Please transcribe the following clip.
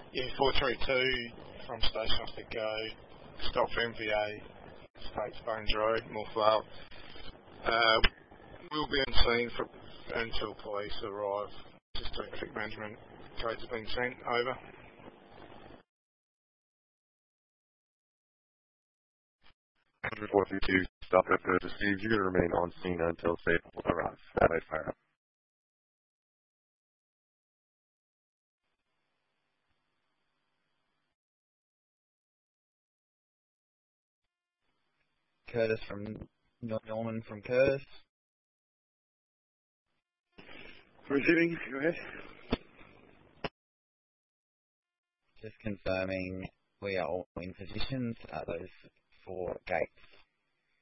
Yeah, 432 from station off the go. Stop for MVA. States Bones Road, North Vale. We'll be on scene until police arrive. Just traffic management codes have been sent over. 432, stop at the received. You're going to remain on scene until safe arrives. That I fire up. Curtis from Norman from Curtis. Receiving, go ahead. Just confirming we are all in positions. Those 4 gates